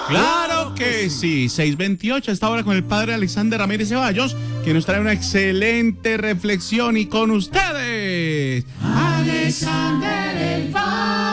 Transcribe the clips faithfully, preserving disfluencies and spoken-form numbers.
Claro que sí, seis veintiocho, a esta hora con el padre Alexander Ramírez Ceballos, que nos trae una excelente reflexión, y con ustedes, Alexander el Padre.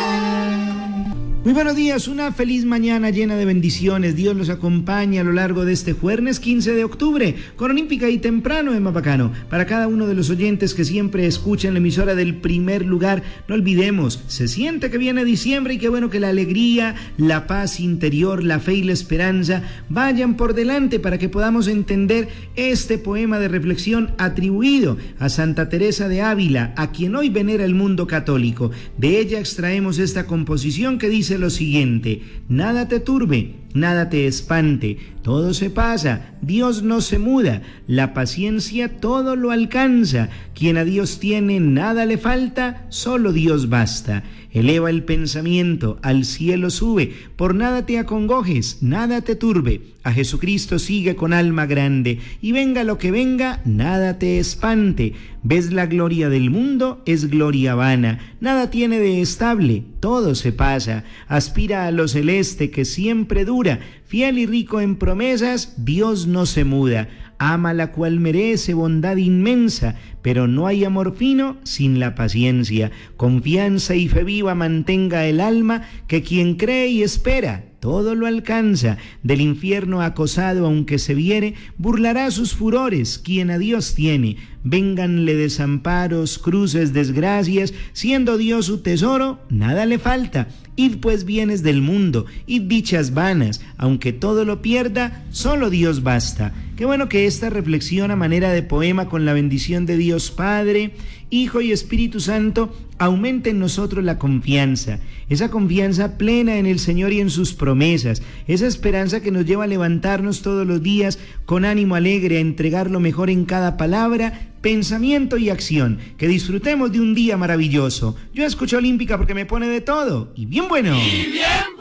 Muy buenos días, una feliz mañana llena de bendiciones. Dios los acompañe a lo largo de este jueves quince de octubre, con Olímpica y temprano en Mapacano. Para cada uno de los oyentes que siempre escuchan la emisora del primer lugar, no olvidemos, se siente que viene diciembre y qué bueno que la alegría, la paz interior, la fe y la esperanza vayan por delante para que podamos entender este poema de reflexión atribuido a Santa Teresa de Ávila, a quien hoy venera el mundo católico. De ella extraemos esta composición que dice lo siguiente: nada te turbe, nada te espante, todo se pasa, Dios no se muda, la paciencia todo lo alcanza, quien a Dios tiene nada le falta, solo Dios basta. Eleva el pensamiento, al cielo sube, por nada te acongojes, nada te turbe, a Jesucristo sigue con alma grande, y venga lo que venga, nada te espante. Ves la gloria del mundo, es gloria vana, nada tiene de estable, todo se pasa. Aspira a lo celeste que siempre dura, fiel y rico en promesas, Dios no se muda. Ama la cual merece bondad inmensa, pero no hay amor fino sin la paciencia. Confianza y fe viva mantenga el alma, que quien cree y espera todo lo alcanza. Del infierno acosado aunque se viere, burlará sus furores quien a Dios tiene. Vénganle desamparos, cruces, desgracias, siendo Dios su tesoro, nada le falta. Id pues bienes del mundo, id dichas vanas, aunque todo lo pierda, solo Dios basta. Qué bueno que esta reflexión a manera de poema, con la bendición de Dios Padre, Hijo y Espíritu Santo, aumente en nosotros la confianza, esa confianza plena en el Señor y en sus promesas, esa esperanza que nos lleva a levantarnos todos los días con ánimo alegre, a entregar lo mejor en cada palabra, pensamiento y acción. Que disfrutemos de un día maravilloso. Yo escucho Olímpica porque me pone de todo, y bien bueno. Y bien